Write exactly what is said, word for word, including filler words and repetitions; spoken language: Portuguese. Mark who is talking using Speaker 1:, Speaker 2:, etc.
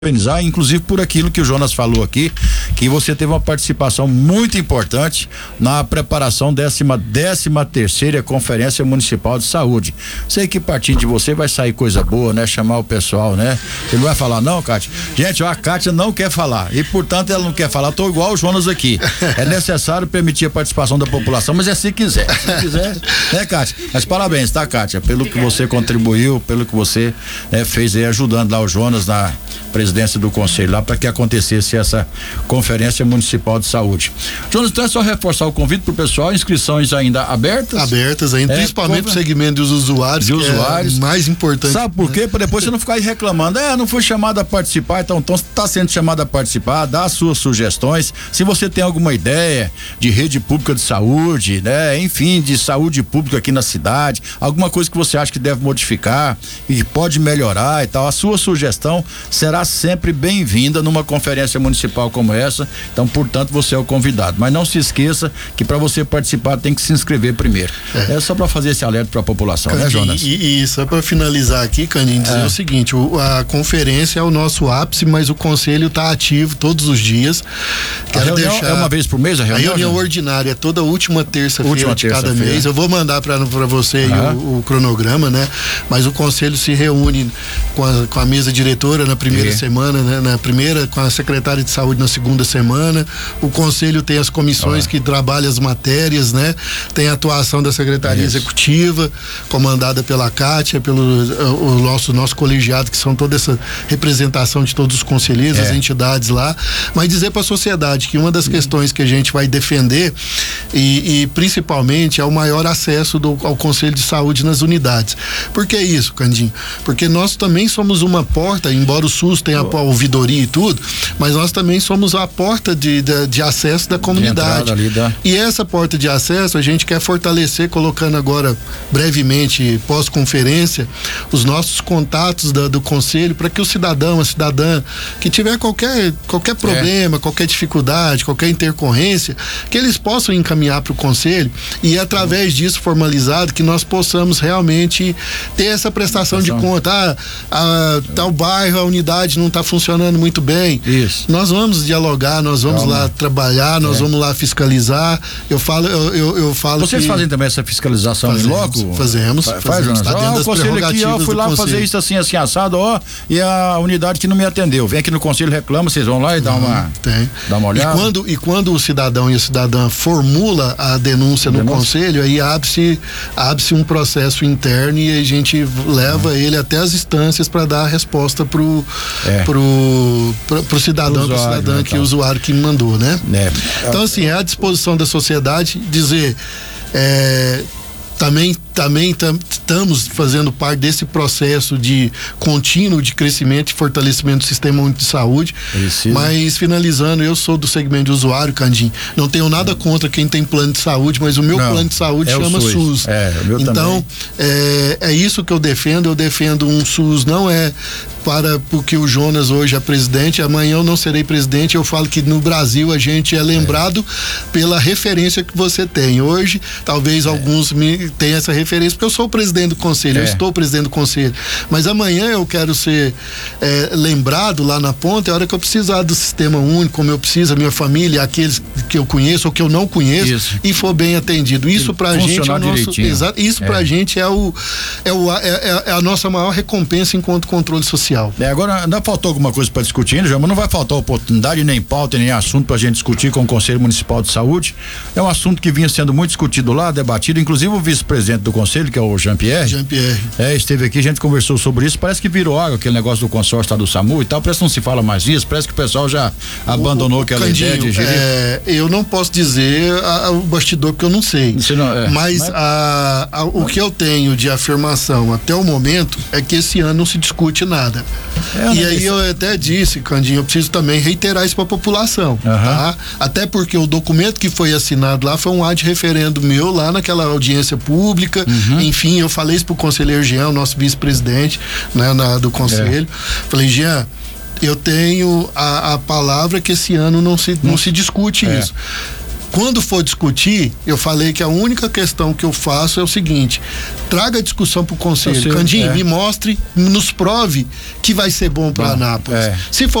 Speaker 1: parabenizar, inclusive por aquilo que o Jonas falou aqui, que você teve uma participação muito importante na preparação décima, décima terceira Conferência Municipal de Saúde. Sei que partindo de você vai sair coisa boa, né? Chamar o pessoal, né? Você não vai falar não, Kátia? Gente, ó, a Kátia não quer falar e, portanto, ela não quer falar. Tô igual o Jonas aqui. É necessário permitir a participação da população, mas é se quiser. Se quiser, né, Kátia? Mas parabéns, tá, Kátia? Pelo que você contribuiu, pelo que você né, fez aí, ajudando lá o Jonas na presidência do conselho lá para que acontecesse essa Conferência Municipal de Saúde. Jonas, então é só reforçar o convite pro pessoal, inscrições ainda abertas?
Speaker 2: Abertas ainda, é, principalmente pro segmento dos usuários,
Speaker 1: de usuários.
Speaker 2: É mais importante.
Speaker 1: Sabe por quê? Para depois você não ficar aí reclamando, é, não fui chamado a participar, então, então tá sendo chamado a participar, dá as suas sugestões. Se você tem alguma ideia de rede pública de saúde, né, enfim, de saúde pública aqui na cidade, alguma coisa que você acha que deve modificar e que pode melhorar e tal, a sua sugestão será sempre bem-vinda numa conferência municipal como essa. Então, portanto, você é o convidado. Mas não se esqueça que para você participar tem que se inscrever primeiro. É, é só para fazer esse alerta para a população,
Speaker 2: Candinho,
Speaker 1: né, Jonas?
Speaker 2: E, e só para finalizar aqui, Candinho, dizer é. o seguinte: o, a conferência é o nosso ápice, mas o conselho está ativo todos os dias.
Speaker 1: A Quero reunião deixar, é uma vez por mês a reunião?
Speaker 2: A reunião ordinária é toda última terça-feira de cada mês. Eu vou mandar para você ah. o, o cronograma, né? Mas o conselho se reúne com a, com a mesa diretora na primeira e. semana, né? Na primeira, com a secretária de saúde na segunda semana. O conselho tem as comissões ah. que trabalham as matérias, né? Tem a atuação da secretaria Isso. executiva, comandada pela Kátia, pelo o nosso, nosso colegiado, que são toda essa representação de todos os conselheiros, é. as entidades lá. Mas dizer para a sociedade que uma das Sim. questões que a gente vai defender e, e principalmente é o maior acesso do, ao Conselho de Saúde nas unidades. Por que isso, Candinho? Porque nós também somos uma porta, embora o SUS tenha a ouvidoria e tudo, mas nós também somos a porta de, de, de acesso da comunidade. Da... E essa porta de acesso a gente quer fortalecer, colocando agora brevemente, pós-conferência, os nossos contatos da, do conselho, para que o cidadão, a cidadã que tiver qualquer, qualquer problema, é. qualquer dificuldade, qualquer intercorrência, que eles possam encaminhar para o conselho e através disso formalizado que nós possamos realmente ter essa prestação de conta. Ah, a, tal bairro, a unidade não está funcionando muito bem.
Speaker 1: Isso.
Speaker 2: Nós vamos dialogar, nós vamos Calma. lá trabalhar, nós é. vamos lá fiscalizar. Eu falo, eu, eu, eu falo
Speaker 1: Vocês
Speaker 2: que
Speaker 1: fazem também essa fiscalização em loco?
Speaker 2: Fazemos.
Speaker 1: Faz, faz Jonas. Tá ó, o conselho aqui, ó, fui lá conselho. fazer isso assim, assim, assado, ó, e a unidade que não me atendeu. Vem aqui no conselho, reclama, vocês vão lá e dá uma,
Speaker 2: tem.
Speaker 1: dá uma olhada.
Speaker 2: E quando, e quando o cidadão e a cidadã formula a denúncia a no denúncia? conselho, aí abre-se abre-se um processo interno e a gente leva hum. ele até as instâncias para dar a resposta pro, é. pro, pro, pro cidadão, pro cidadã, né, que o usuário que me mandou, né?
Speaker 1: É.
Speaker 2: Então, assim, é à disposição da sociedade dizer, é, também também estamos fazendo parte desse processo de contínuo de crescimento e fortalecimento do sistema único de saúde.
Speaker 1: Precisa.
Speaker 2: Mas finalizando, eu sou do segmento de usuário, Candim, não tenho nada contra quem tem plano de saúde, mas o meu não, plano de saúde é chama SUS. SUS.
Speaker 1: É, o meu
Speaker 2: então é, é isso que eu defendo. Eu defendo um SUS, não é para porque o Jonas hoje é presidente, amanhã eu não serei presidente. Eu falo que no Brasil a gente é lembrado é. pela referência que você tem. Hoje, talvez é. alguns me tenham essa referência, porque eu sou o presidente do conselho, é. eu estou presidente do conselho, mas amanhã eu quero ser é, lembrado lá na ponta, é a hora que eu precisar do sistema único, como eu preciso, a minha família, aqueles que eu conheço ou que eu não conheço, isso. e for bem atendido. Isso pra gente é o nosso, exato, isso é. pra gente é o, é, o é, é a nossa maior recompensa enquanto controle social.
Speaker 1: É, agora, ainda faltou alguma coisa para discutir, já, mas não vai faltar oportunidade, nem pauta, nem assunto pra gente discutir com o Conselho Municipal de Saúde. É um assunto que vinha sendo muito discutido lá, debatido, inclusive o vice-presidente do conselho, que é o Jean-Pierre.
Speaker 2: Jean-Pierre.
Speaker 1: É, esteve aqui, a gente conversou sobre isso, parece que virou água, aquele negócio do consórcio lá do SAMU e tal, parece que não se fala mais disso, parece que o pessoal já abandonou o, aquela
Speaker 2: Candinho,
Speaker 1: ideia de gerir.
Speaker 2: É, eu não posso dizer a, a, o bastidor, porque eu não sei. Não, é, mas mas... A, a, o que eu tenho de afirmação até o momento é que esse ano não se discute nada. É, e aí disse... eu até disse, Candinho, eu preciso também reiterar isso para a população, uhum. tá? Até porque o documento que foi assinado lá foi um ad referendo meu lá naquela audiência pública, uhum. enfim, eu falei isso pro conselheiro Jean, nosso vice-presidente, né, na, do conselho, é. falei, Jean, eu tenho a, a palavra que esse ano não se, não se discute é. isso. Quando for discutir, eu falei que a única questão que eu faço é o seguinte: traga a discussão para o conselho. Candinho, é. me mostre, nos prove que vai ser bom para Anápolis. É. Se for